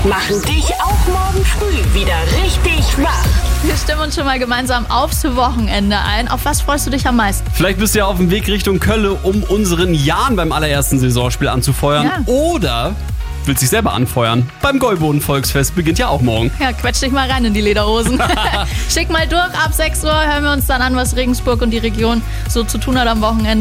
machen dich auch morgen früh wieder richtig wach. Wir stimmen uns schon mal gemeinsam aufs Wochenende ein. Auf was freust du dich am meisten? Vielleicht bist du ja auf dem Weg Richtung Kölle, um unseren Jan beim allerersten Saisonspiel anzufeuern. Ja. Oder willst dich selber anfeuern. Beim Gäuboden-Volksfest beginnt ja auch morgen. Ja, quetsch dich mal rein in die Lederhosen. Schick mal durch, ab 6 Uhr hören wir uns dann an, was Regensburg und die Region so zu tun hat am Wochenende.